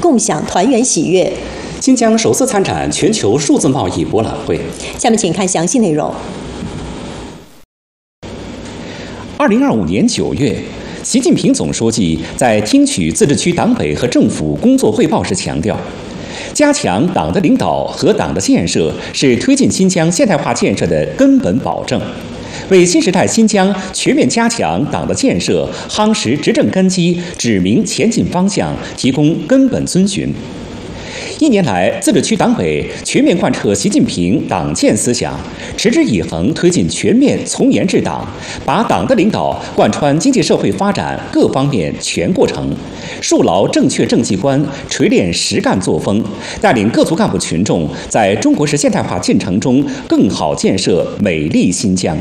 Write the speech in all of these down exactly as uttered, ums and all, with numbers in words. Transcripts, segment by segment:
共享团圆喜悦。 新疆首次参展全球数字贸易博览会。 下面请看详细内容。 二零二五年九月，习近平总书记在听取自治区党委和政府工作汇报时强调，加强党的领导和党的建设是推进新疆现代化建设的根本保证，为新时代新疆全面加强党的建设、夯实执政根基、指明前进方向提供根本遵循。一年来，自治区党委全面贯彻习近平党建思想，持之以恒推进全面从严治党，把党的领导贯穿经济社会发展各方面全过程，树牢正确政绩观，锤炼实干作风，带领各族干部群众在中国式现代化进程中更好建设美丽新疆。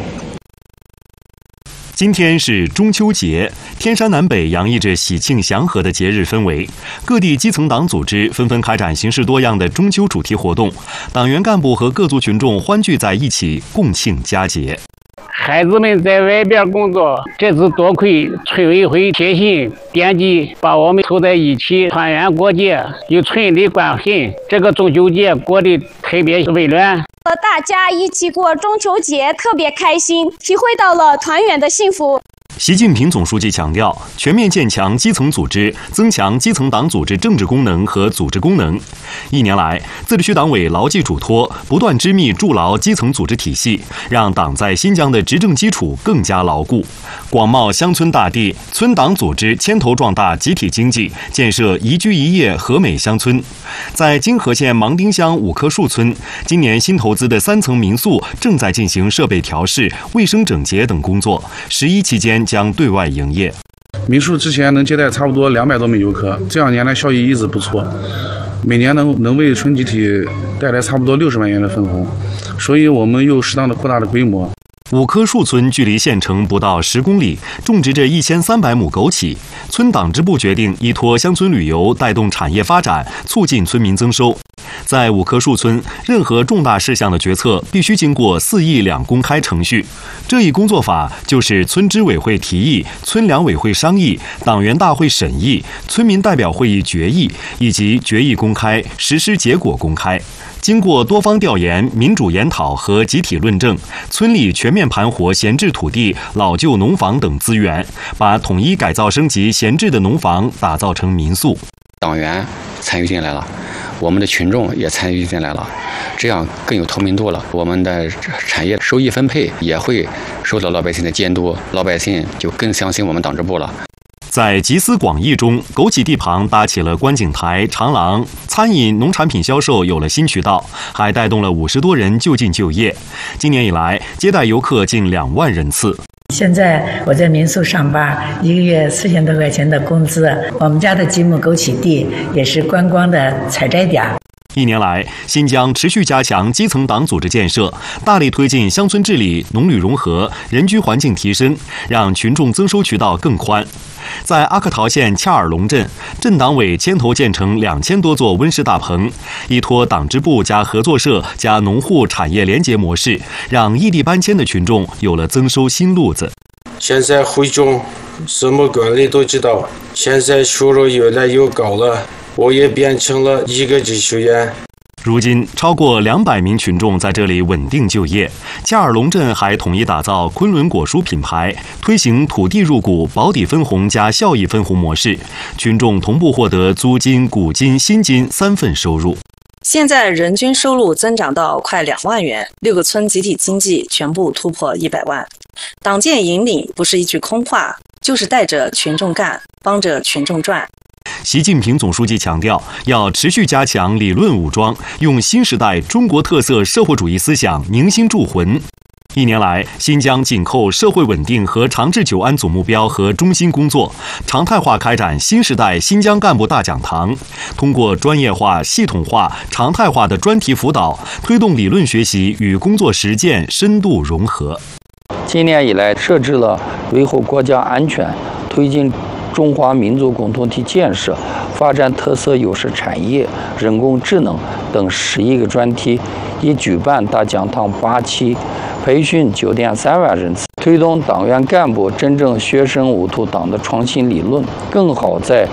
今天是中秋节，天山南北洋溢着喜庆祥和的节日氛围，各地基层党组织纷纷开展形式多样的中秋主题活动，党员干部和各族群众欢聚在一起，共庆佳节。 孩子们在外边工作，这次多亏村委会贴心惦记，把我们凑在一起团圆过节，与村里关心，这个中秋节过得特别温暖。 和大家一起过中秋节特别开心，体会到了团圆的幸福。 习近平总书记强调，全面建强基层组织，增强基层党组织政治功能和组织功能。一年来，自治区党委牢记嘱托，不断织密筑牢基层组织体系，让党在新疆的执政基础更加牢固。广袤乡村大地，村党组织牵头壮大集体经济，建设宜居宜业和美乡村。在金河县芒丁乡五棵树村，今年新投资的三层民宿正在进行设备调试、卫生整洁等工作，十一期间将对外营业。 民宿之前能接待差不多两百多名游客，这两年来效益一直不错，每年能能为村集体带来差不多六十万元的分红，所以我们又适当的扩大了规模。 五棵树村距离县城不到十公里，种植着一千三百亩枸杞。村党支部决定依托乡村旅游带动产业发展，促进村民增收。在五棵树村，任何重大事项的决策必须经过四议两公开程序。这一工作法就是村支委会提议、村两委会商议、党员大会审议、村民代表会议决议以及决议公开、实施结果公开。经过多方调研、民主研讨和集体论证，村里全面盘活闲置土地、老旧农房等资源，把统一改造升级闲置的农房打造成民宿。 党员参与进来了，我们的群众也参与进来了，这样更有透明度了。我们的产业收益分配也会受到老百姓的监督，老百姓就更相信我们党支部了。 在集思广益中，枸杞地旁搭起了观景台、长廊，餐饮、农产品销售有了新渠道，还带动了五十多人就近就业。今年以来，接待游客近两万人次。 现在我在民宿上班，一个月四千多块钱的工资。我们家的几亩枸杞地也是观光的采摘点。 一年来，新疆持续加强基层党组织建设，大力推进乡村治理、农旅融合、人居环境提升，让群众增收渠道更宽。在阿克陶县恰尔龙镇，镇党委牵头建成两千多座温室大棚，依托党支部加合作社加农户产业联结模式，让异地搬迁的群众有了增收新路子。 现在会种什么管理都知道，现在收入越来越高了，我也变成了一个技术员。 如今，超过两百名群众在这里稳定就业。恰尔龙镇还统一打造昆仑果蔬品牌，推行土地入股、保底分红加效益分红模式，群众同步获得租金、股金、薪金三份收入。 现在人均收入增长到快两万元，六个村集体经济全部突破一百万。党建引领不是一句空话，就是带着群众干，帮着群众赚。 习近平总书记强调，要持续加强理论武装，用新时代中国特色社会主义思想凝心铸魂。一年来，新疆紧扣社会稳定和长治久安总目标和中心工作，常态化开展新时代新疆干部大讲堂，通过专业化、系统化、常态化的专题辅导，推动理论学习与工作实践深度融合。 今年以来，设置了维护国家安全、推进中华民族共同体建设、发展特色优势产业、人工智能等十一个专题，已举办大讲堂八期，培训九点三万人次，推动党员干部真正学生悟透党的创新理论，更好在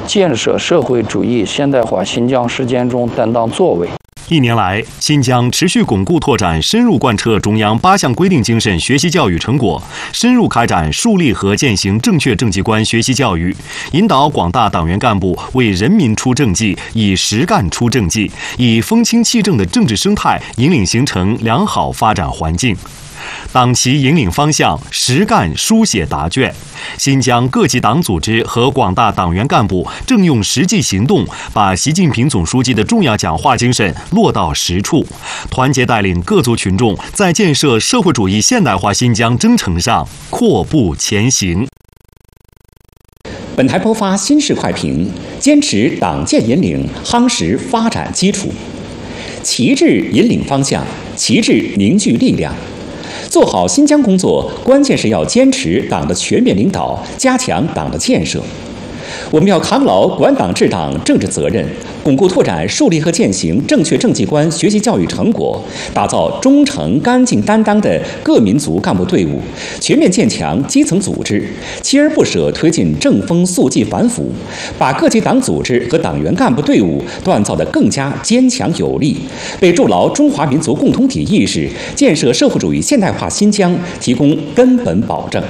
建设社会主义现代化新疆实践中担当作为。 一年来，新疆持续巩固拓展深入贯彻中央八项规定精神学习教育成果，深入开展树立和践行正确政绩观学习教育，引导广大党员干部为人民出政绩，以实干出政绩，以风清气正的政治生态引领形成良好发展环境。党旗引领方向，实干书写答卷。新疆各级党组织和广大党员干部正用实际行动，把习近平总书记的重要讲话精神落到实处，团结带领各族群众在建设社会主义现代化新疆征程上阔步前行。 本台播发新式快评：坚持党建引领，夯实发展基础。旗帜引领方向，旗帜凝聚力量。做好新疆工作，关键是要坚持党的全面领导，加强党的建设。我们要扛牢管党治党政治责任，巩固拓展树立和践行正确政绩观学习教育成果，打造忠诚干净担当的各民族干部队伍，全面建强基层组织，锲而不舍推进正风肃纪反腐，把各级党组织和党员干部队伍锻造得更加坚强有力，为筑牢中华民族共同体意识、建设社会主义现代化新疆提供根本保证。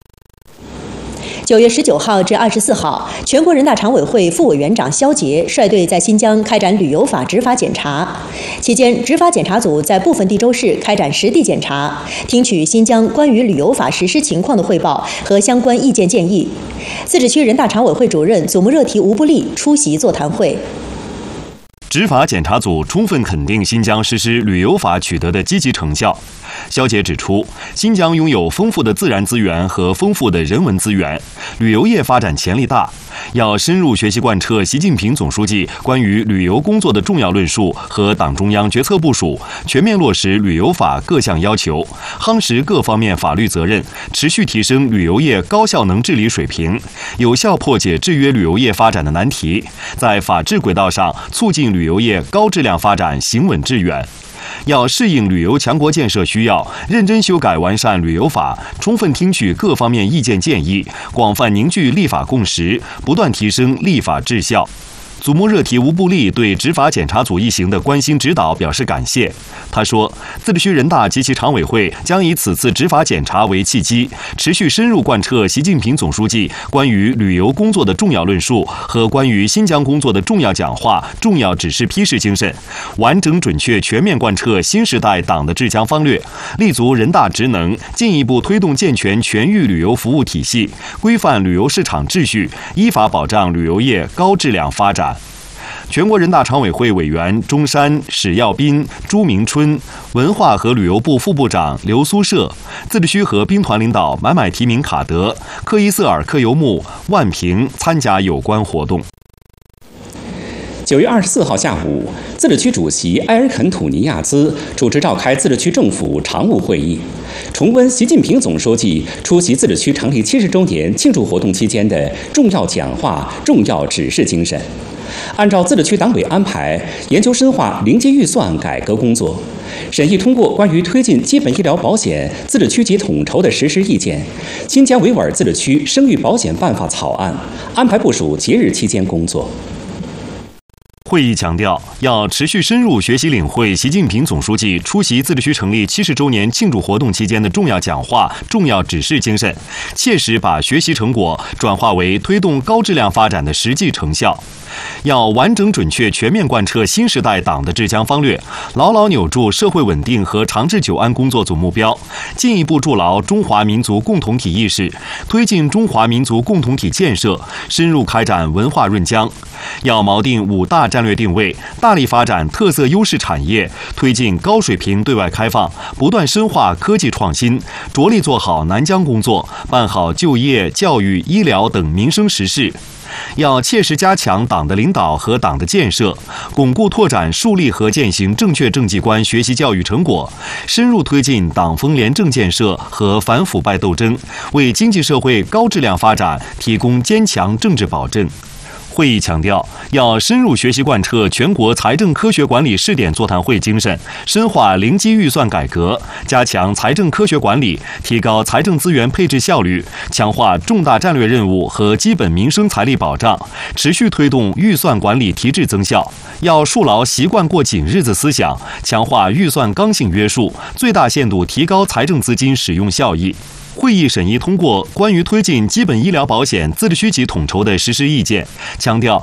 九月十九号至二十四号，全国人大常委会副委员长肖捷率队在新疆开展旅游法执法检查。期间，执法检查组在部分地州市开展实地检查，听取新疆关于旅游法实施情况的汇报和相关意见建议。自治区人大常委会主任祖木热提吴布利出席座谈会。 执法检查组充分肯定新疆实施旅游法取得的积极成效。肖捷指出，新疆拥有丰富的自然资源和丰富的人文资源，旅游业发展潜力大。要深入学习贯彻习近平总书记关于旅游工作的重要论述和党中央决策部署，全面落实旅游法各项要求，夯实各方面法律责任，持续提升旅游业高效能治理水平，有效破解制约旅游业发展的难题，在法治轨道上促进旅游业高质量发展行稳致远。要适应旅游强国建设需要，认真修改完善旅游法，充分听取各方面意见建议，广泛凝聚立法共识，不断提升立法质效。祖木热提吴布利对执法检查组一行的关心指导表示感谢。他说，自治区人大及其常委会将以此次执法检查为契机，持续深入贯彻习近平总书记关于旅游工作的重要论述和关于新疆工作的重要讲话、重要指示批示精神，完整准确全面贯彻新时代党的治疆方略，立足人大职能，进一步推动健全全域旅游服务体系，规范旅游市场秩序，依法保障旅游业高质量发展。全国人大常委会委员钟山、史耀斌、朱明春，文化和旅游部副部长刘苏涉，自治区和兵团领导买买提名卡德、克伊瑟尔克尤木、万平参加有关活动。 九月二十四号下午，自治区主席埃尔肯土尼亚兹主持召开自治区政府常务会议，重温习近平总书记出席自治区成立七十周年庆祝活动期间的重要讲话、重要指示精神。按照自治区党委安排，研究深化临街预算改革工作，审议通过关于推进基本医疗保险自治区级统筹的实施意见、新疆维吾尔自治区生育保险办法草案，安排部署节日期间工作。 会议强调，要持续深入学习领会习近平总书记出席自治区成立七十周年庆祝活动期间的重要讲话、重要指示精神，切实把学习成果转化为推动高质量发展的实际成效。要完整准确全面贯彻新时代党的治疆方略，牢牢扭住社会稳定和长治久安工作总目标，进一步筑牢中华民族共同体意识，推进中华民族共同体建设，深入开展文化润疆。要锚定五大战略定位，大力发展特色优势产业，推进高水平对外开放，不断深化科技创新，着力做好南疆工作，办好就业、教育、医疗等民生实事。要切实加强党的领导和党的建设，巩固拓展树立和践行正确政绩观学习教育成果，深入推进党风廉政建设和反腐败斗争，为经济社会高质量发展提供坚强政治保证。 会议强调，要深入学习贯彻全国财政科学管理试点座谈会精神，深化零基预算改革，加强财政科学管理，提高财政资源配置效率，强化重大战略任务和基本民生财力保障，持续推动预算管理提质增效。要树牢习惯过紧日子思想，强化预算刚性约束，最大限度提高财政资金使用效益。会议审议通过关于推进基本医疗保险自治区级统筹的实施意见，强调